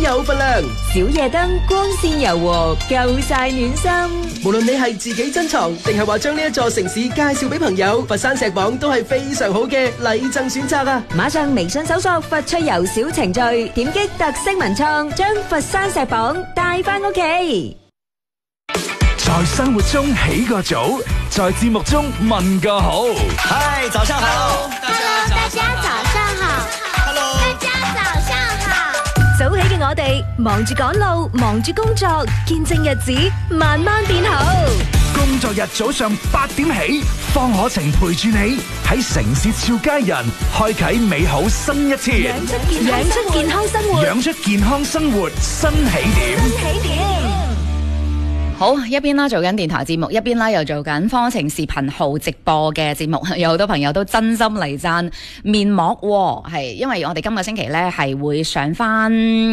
有份量。 小夜燈光線柔和，夠晒暖心。 無論你係自己珍藏，定係話將呢一座城市介紹俾朋友，佛山石榜都係非常好嘅禮贈選擇啊！ 馬上微信搜索佛趣遊小程序，點擊特色文創，將佛山石榜帶翻屋企。 在生活中起個早，在節目中問個好。 嗨，早上好。 大家早上好。 Hello， 大家早上好。 早起嘅我哋，忙住趕路，忙住工作，見證日子慢慢變好。 工作日早上8點起，方可晴陪住你喺城市俏佳人，開啟美好新一天。 養出健康生活， 養出健康生活新起點。 好，一邊啦做緊電台節目，一邊啦又做緊方程視頻號直播嘅節目，有好多朋友都真心嚟讚面膜喎，係因為我哋今個星期咧係會上翻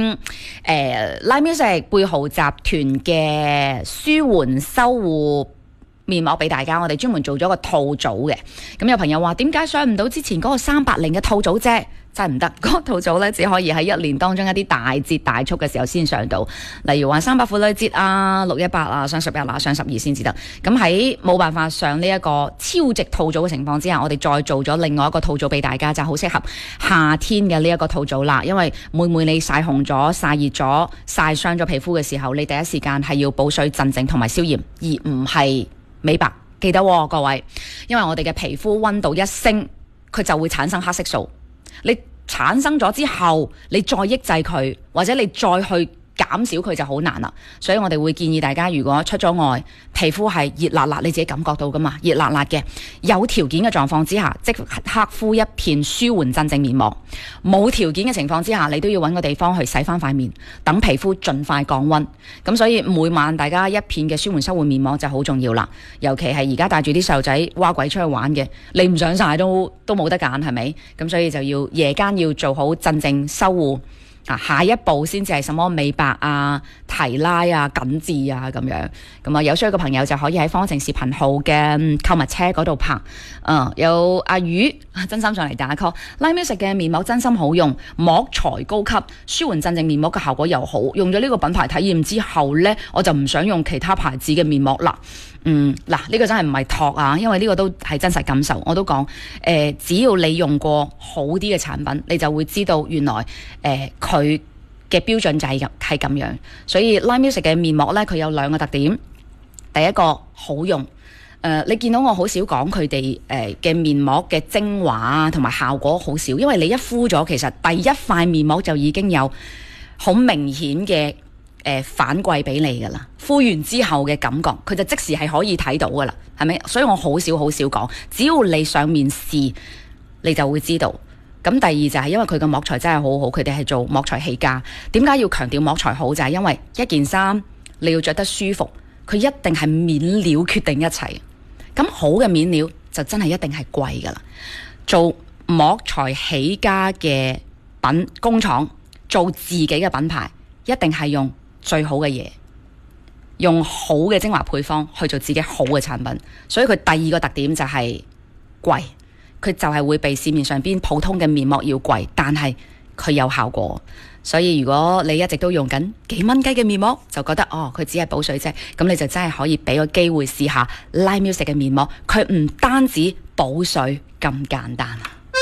Live Music 貝豪集團嘅舒緩修護面膜俾大家，我哋專門做咗個套組嘅。咁有朋友話點解上唔到之前嗰個380嘅套組啫？真係唔得，嗰個套組咧只可以喺一年當中一啲大節大促嘅時候先上到，例如話300婦女節啊、618啊、雙11啊、雙12先至得。咁喺冇辦法上呢一個超值套組嘅情況之下，我哋再做咗另外一個套組俾大家，就好適合夏天嘅呢一個套組啦。因為每你曬紅咗、曬熱咗、曬傷咗皮膚嘅時候，你第一時間係要補水鎮靜同埋消炎，而唔係美白。記得喎，各位，因為我哋嘅皮膚溫度一升，佢就會產生黑色素。你產生咗之後，你再抑制佢，或者你再去減少佢就好難啦。所以我哋會建議大家，如果出咗外，皮膚係熱辣辣，你自己感覺到噶嘛，熱辣辣嘅，有條件嘅狀況之下，即刻敷一片舒緩鎮靜面膜。冇條件嘅情況之下，你都要揾個地方去洗翻塊面，等皮膚盡快降溫。咁所以每晚大家一片嘅舒緩修護面膜就好重要啦。尤其係而家帶住啲細路仔蛙鬼出去玩嘅，你唔上晒都冇得揀，係咪？咁所以就要夜間要做好鎮靜修護。下一步先至係什麼美白啊、提拉啊、緊緻啊咁樣。咁啊，有需要嘅朋友就可以喺方程視頻號嘅購物車嗰度拍。有阿魚真心上嚟打 call。Live Music 嘅面膜真心好用，膜材高級，舒緩鎮靜面膜嘅效果又好。用咗呢個品牌體驗之後呢，我就唔想用其他牌子嘅面膜啦。呢個真係唔係托啊，因為呢個都係真實感受。我都講，只要你用過好啲嘅產品，你就會知道原來佢嘅標準就係咁樣。所以 Live Music 嘅面膜呢，佢有2個特點。第一個好用，你見到我好少講佢哋嘅面膜嘅精華啊，同埋效果好少，因為你一敷咗，其實第一塊面膜就已經有好明顯嘅反饋俾你噶啦，敷完之後嘅感覺，佢就即時係可以睇到噶啦，係咪？所以我好少講，只要你上面試，你就會知道。咁第二就係因為佢嘅膜材真係好好，佢哋係做膜材起家。點解要強調膜材好？就係因為一件衫你要着得舒服，佢一定係面料決定一切。咁好嘅面料就真係一定係貴噶啦。做膜材起家嘅工廠，做自己嘅品牌，一定係用最好嘅嘢，用好嘅精華配方去做自己好嘅產品。所以佢第二個特點就係貴，佢就係會比市面上邊普通嘅面膜要貴，但係佢有效果。所以如果你一直都用緊幾蚊雞嘅面膜，就覺得佢只係補水啫，咁你就真係可以俾個機會試下 Live Music 嘅面膜，佢唔單止補水咁簡單啊！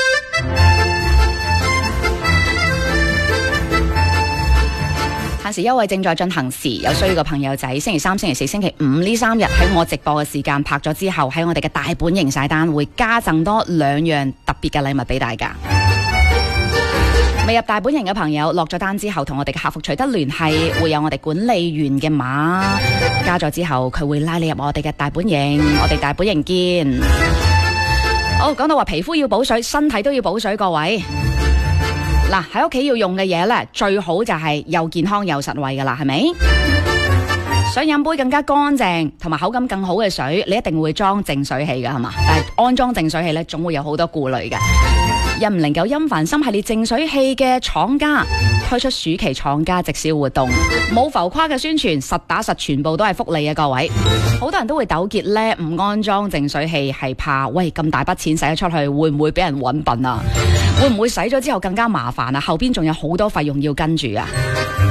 限時優惠正在進行時，有需要嘅朋友仔，星期3、星期4、星期5呢3日喺我直播嘅時間拍咗之後，喺我哋嘅大本營晒單，會加贈多2樣特別嘅禮物俾大家。未入大本營嘅朋友落咗單之後，同我哋嘅客服取得聯繫，會有我哋管理員嘅碼，加咗之後佢會拉你入我哋嘅大本營，我哋大本營見。好，講到話皮膚要補水，身體都要補水，各位。嗱，喺屋企要用嘅嘢呢，最好就係又健康又實惠噶啦，係咪？想飲杯更加乾淨同埋口感更好嘅水，你一定會裝淨水器噶，係嘛？但係安裝淨水器呢，總會有好多顧慮嘅。因唔能夠因凡心系列淨水器嘅廠家推出暑期廠家直銷活動，冇浮誇嘅宣傳，實打實全部都係福利啊！各位，好多人都會糾結呢，唔安裝淨水器係怕，喂，咁大筆錢使咗出去，會唔會俾人搵笨啊？會唔會使咗之後更加麻煩啊？後邊仲有好多費用要跟住啊！